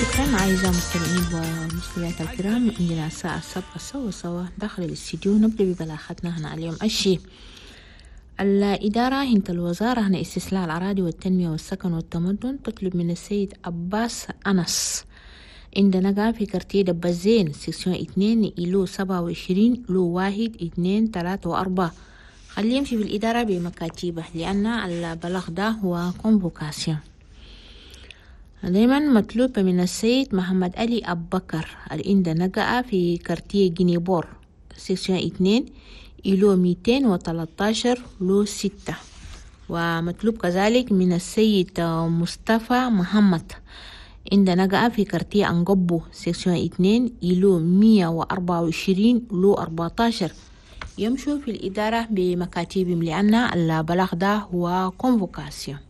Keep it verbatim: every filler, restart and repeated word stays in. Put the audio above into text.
شكرا. عايزة مستمعين ومستمعات الكرام، عندنا الساعة السابقة سوا سوا داخل الاستديو. نبدأ ببلاغتنا هنا اليوم. الشي الإدارة هنا الوزارة هنا استسلاء الأراضي والتنمية والسكن والتمدن تطلب من السيد عباس أنس عندنا في كارتيه دبازين سيكسيون اثنين إلو سبعة وعشرين لو واحد اثنين ثلاثة وأربعة. خليه يمشي في الإدارة بمكاتبه لأن البلاغ ده هو كونفوكاسيون. دايما مطلوب من السيد محمد علي أبو بكر اللي نقع في كارتيه جينيبور سيكسيون اثنين إلو مئتين وثلاثة عشر لو ستة. ومطلوب كذلك من السيد مصطفى محمد عندنا نقع في كارتيه أنقبو سيكسيون اثنين إلو مئة وأربعة وعشرين لو أربعة عشر. يمشوا في الإدارة بمكاتبهم لأن البلاغ ده هو كونفوكاسيون.